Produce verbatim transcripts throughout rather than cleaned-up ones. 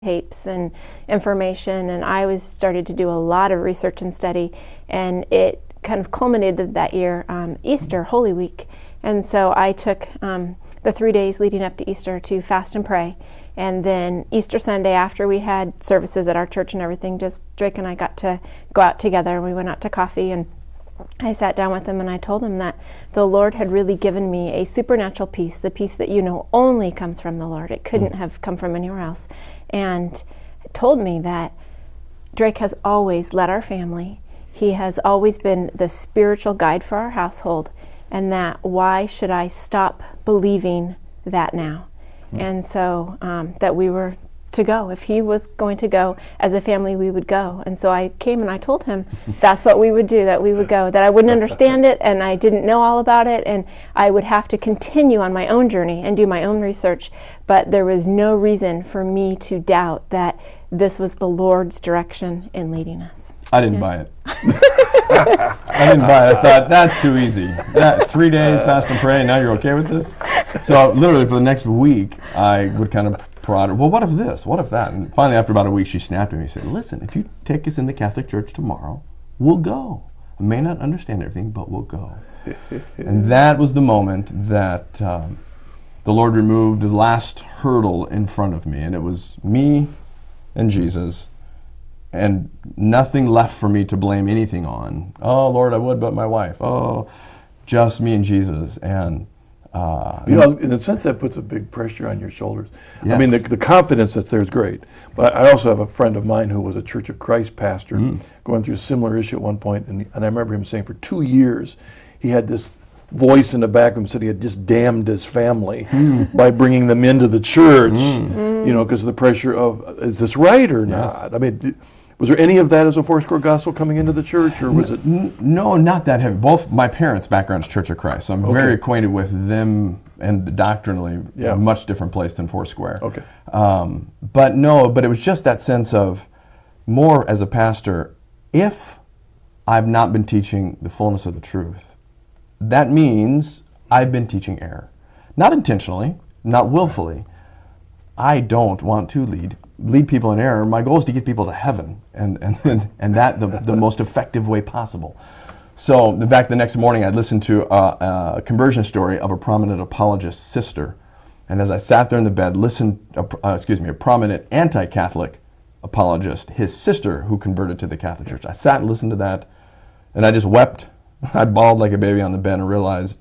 tapes and information, and I was started to do a lot of research and study, and it kind of culminated that year, um, Easter, Holy Week. And so I took um, the three days leading up to Easter to fast and pray. And then Easter Sunday, after we had services at our church and everything, just Drake and I got to go out together, and we went out to coffee, and I sat down with him and I told him that the Lord had really given me a supernatural peace, the peace that you know only comes from the Lord. It couldn't have come from anywhere else. And told me that Drake has always led our family. He has always been the spiritual guide for our household, and that why should I stop believing that now? Mm. And so um, that we were to go. If he was going to go, as a family, we would go. And so I came and I told him that's what we would do, that we would go, that I wouldn't understand it, and I didn't know all about it, and I would have to continue on my own journey and do my own research. But there was no reason for me to doubt that this was the Lord's direction in leading us. I didn't yeah. buy it. I didn't buy it. I thought, that's too easy. That, three days, fast and pray, and now you're okay with this? So literally for the next week, I would kind of prod her, well, what if this? What if that? And finally, after about a week, she snapped at me and said, listen, if you take us in the Catholic Church tomorrow, we'll go. I may not understand everything, but we'll go. And that was the moment that um, the Lord removed the last hurdle in front of me, and it was me and Jesus, and nothing left for me to blame anything on. Oh, Lord, I would, but my wife. Oh, just me and Jesus. And uh, you know, in a sense, that puts a big pressure on your shoulders. Yeah. I mean, the, the confidence that's there is great. But I also have a friend of mine who was a Church of Christ pastor, mm. going through a similar issue at one point, and, and I remember him saying for two years he had this voice in the back of him said he had just damned his family mm. by bringing them into the church, mm. you know, because of the pressure of, is this right or yes. not? I mean, was there any of that as a Foursquare Gospel coming into the church, or was it? No, not that heavy. Both my parents' background is Church of Christ, so I'm okay. very acquainted with them, and doctrinally yeah. a much different place than Foursquare. Okay. Um, but no, but it was just that sense of, more as a pastor, if I've not been teaching the fullness of the truth, that means I've been teaching error. Not intentionally, not willfully. I don't want to lead lead people in error. My goal is to get people to heaven, and and and that the, the most effective way possible. So, in fact, the next morning I listened to a, a conversion story of a prominent apologist's sister, and as I sat there in the bed, listened, uh, uh, excuse me, a prominent anti-Catholic apologist, his sister who converted to the Catholic Church. I sat and listened to that, and I just wept. I bawled like a baby on the bed and realized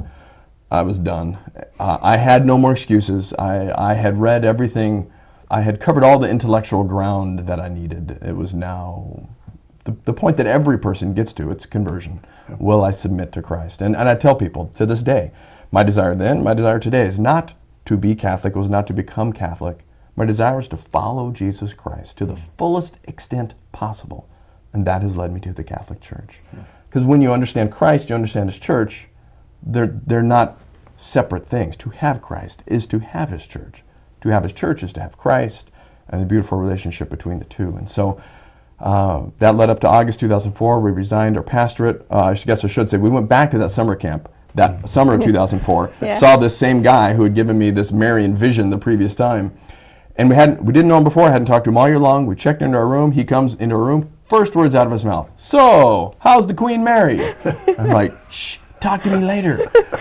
I was done. Uh, I had no more excuses. I, I had read everything. I had covered all the intellectual ground that I needed. It was now the, the point that every person gets to, it's conversion. Yeah. Will I submit to Christ? And, and I tell people to this day, my desire then, my desire today is not to be Catholic, was not to become Catholic. My desire is to follow Jesus Christ to the fullest extent possible. And that has led me to the Catholic Church. Because yeah. when you understand Christ, you understand His church, they're, they're not separate things. To have Christ is to have His church. To have His church is to have Christ, and the beautiful relationship between the two. And so uh, that led up to August two thousand four. We resigned our pastorate. Uh, I guess I should say we went back to that summer camp that summer of two thousand four. Yeah. Saw this same guy who had given me this Marian vision the previous time, and we hadn't we didn't know him before. I hadn't talked to him all year long. We checked into our room. He comes into our room. First words out of his mouth: "So, how's the Queen Mary?" I'm like, "Shh. Talk to me later."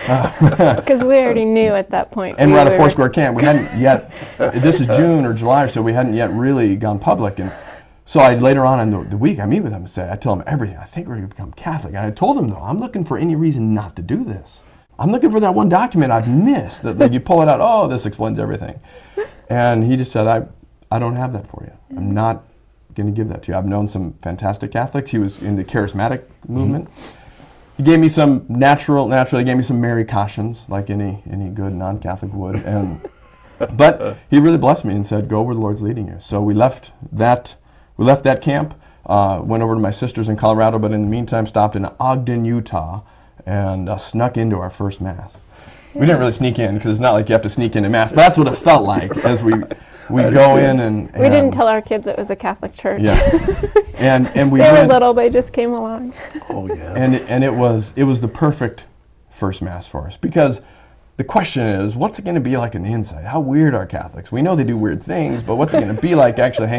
Because we already knew at that point. And we we're at a Foursquare camp. We hadn't yet, this is June or July, so we hadn't yet really gone public. And so I later on in the, the week, I meet with him and say, I tell him everything. I think we're going to become Catholic. And I told him, though, I'm looking for any reason not to do this. I'm looking for that one document I've missed. That like, you pull it out, oh, this explains everything. And he just said, I, I don't have that for you. I'm not going to give that to you. I've known some fantastic Catholics. He was in the charismatic movement. Mm-hmm. He gave me some natural, naturally gave me some Mary cautions, like any any good non-Catholic would. And but he really blessed me and said, "Go where the Lord's leading you." So we left that we left that camp, uh, went over to my sister's in Colorado, but in the meantime stopped in Ogden, Utah, and uh, snuck into our first Mass. We didn't really sneak in because it's not like you have to sneak into Mass, but that's what it felt like as we we go in and, and we didn't tell our kids it was a Catholic church. Yeah, and and we they went, were little, they just came along. Oh yeah, and and it was it was the perfect first Mass for us because the question is, what's it going to be like on the inside? How weird are Catholics? We know they do weird things, but what's it going to be like actually hanging